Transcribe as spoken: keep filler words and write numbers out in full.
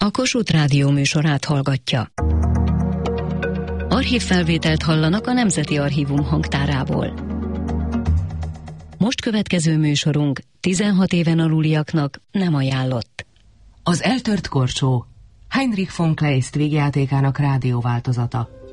a Kossuth Rádió műsorát hallgatja. Archívfelvételt hallanak a Nemzeti Archívum hangtárából. Most következő műsorunk tizenhat éven aluliaknak nem ajánlott. Az eltört korsó, Heinrich von Kleist vígjátékának rádióváltozata.